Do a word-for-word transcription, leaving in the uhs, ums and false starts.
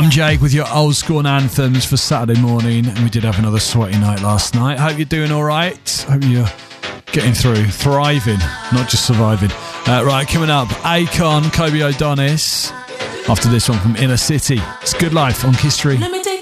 I'm Jake with your old school anthems for Saturday morning, and we did have another sweaty night last night. Hope you're doing all right. Hope you're getting through, thriving, not just surviving. Uh, right, coming up, Akon, Kobe O'Donis. After this one from Inner City, it's Good Life on Kiss Stream.